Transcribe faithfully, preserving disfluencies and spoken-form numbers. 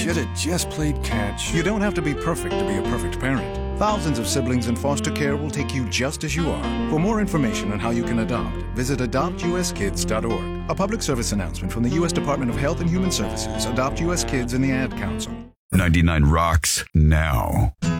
should have just played catch. You don't have to be perfect to be a perfect parent. Thousands of siblings in foster care will take you just as you are. For more information on how you can adopt, visit adopt u s kids dot org. A public service announcement from the U S Department of Health and Human Services, Adopt U S Kids, and the Ad Council. ninety-nine rocks now.